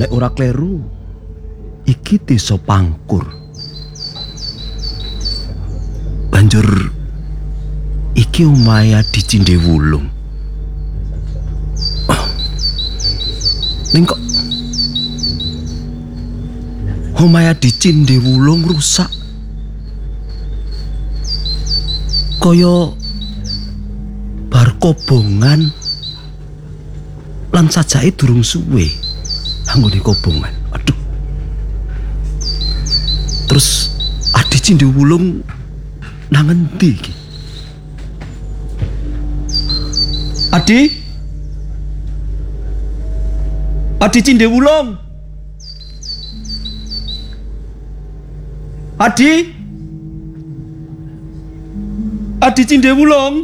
Nek ora kleru, iki desa Pangkur. Banjur iki omahe Adi Cindewulung. Ning kok omahe Adi Cindewulung rusak. Kaya bar kobongan lan sajake durung suwe anggone kobongan. Aduh. Terus Adi Cindewulung nang endi iki? Adi? Adi Cindewulung? Adi? Adi Cindewulung?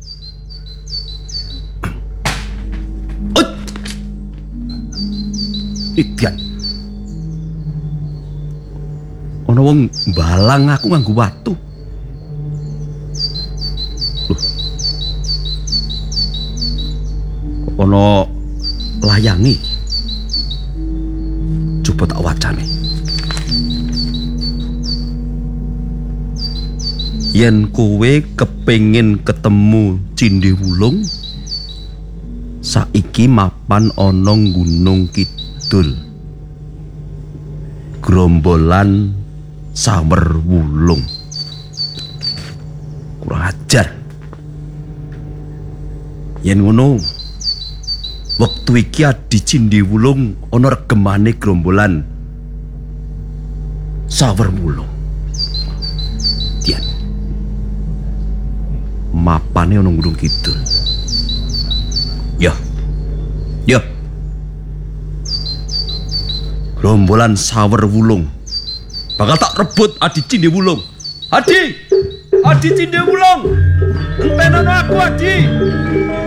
Idian. Ana wong balang aku nganggo watu. Loh. Ana layangi. Coba tak wacane. Yen kowe kepengin ketemu Cindewulung, saiki mapan ana Gunung Kidul. Grombolan Sawerwulung. Kurang ajar. Yen ngono, wektu iki Adi Cindewulung ana regemane grombolan Sawerwulung. Tian. Mapane ana Gunung Kidul. Ya. Ya. Grombolan Sawerwulung bakal tak rebut Adi Cindewulung. Adi! Adi Cindewulung! Entenono aku, Adi!